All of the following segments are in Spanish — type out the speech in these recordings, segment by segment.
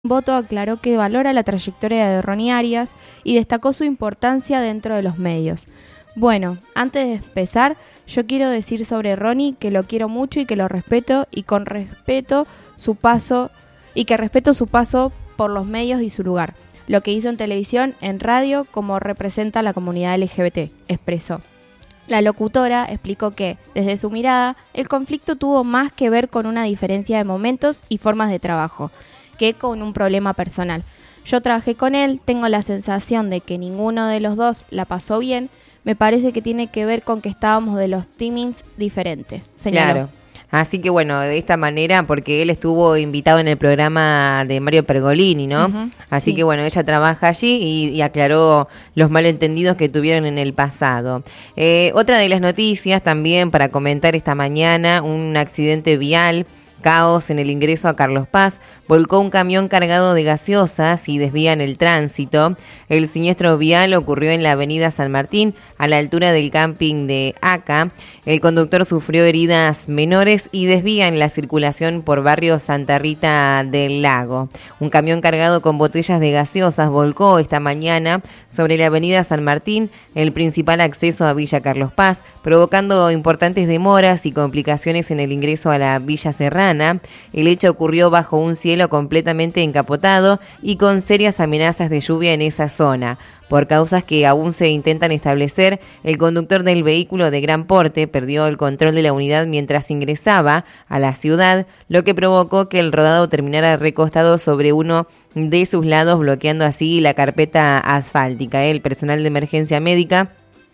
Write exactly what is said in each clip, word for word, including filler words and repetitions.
Boto aclaró que valora la trayectoria de Ronnie Arias y destacó su importancia dentro de los medios. Bueno, antes de empezar, yo quiero decir sobre Ronnie que lo quiero mucho y que lo respeto y con respeto su paso y que respeto su paso por los medios y su lugar, lo que hizo en televisión, en radio, como representa a la comunidad L G B T, expresó. La locutora explicó que, desde su mirada, el conflicto tuvo más que ver con una diferencia de momentos y formas de trabajo que con un problema personal. Yo trabajé con él, tengo la sensación de que ninguno de los dos la pasó bien. Me parece que tiene que ver con que estábamos de los timings diferentes, señaló. Claro. Así que bueno, de esta manera, porque él estuvo invitado en el programa de Mario Pergolini, ¿no? Uh-huh, Así sí. que bueno, ella trabaja allí y, y aclaró los malentendidos que tuvieron en el pasado. Eh, otra de las noticias también para comentar esta mañana, un accidente vial. Caos en el ingreso a Carlos Paz, volcó un camión cargado de gaseosas y desvían el tránsito. El siniestro vial ocurrió en la avenida San Martín, a la altura del camping de Aca. El conductor sufrió heridas menores y desvían la circulación por barrio Santa Rita del Lago. Un camión cargado con botellas de gaseosas volcó esta mañana sobre la avenida San Martín, el principal acceso a Villa Carlos Paz, provocando importantes demoras y complicaciones en el ingreso a la Villa Serrana. El hecho ocurrió bajo un cielo completamente encapotado y con serias amenazas de lluvia en esa zona. Por causas que aún se intentan establecer, el conductor del vehículo de gran porte perdió el control de la unidad mientras ingresaba a la ciudad, lo que provocó que el rodado terminara recostado sobre uno de sus lados, bloqueando así la carpeta asfáltica. El personal de emergencia médica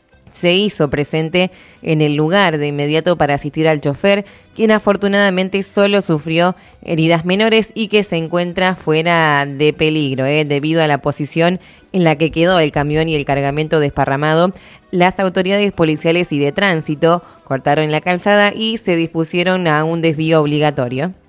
se hizo presente en el lugar de inmediato para asistir al chofer, quien afortunadamente solo sufrió heridas menores y que se encuentra fuera de peligro, eh, debido a la posición en la que quedó el camión y el cargamento desparramado. Las autoridades policiales y de tránsito cortaron la calzada y se dispusieron a un desvío obligatorio.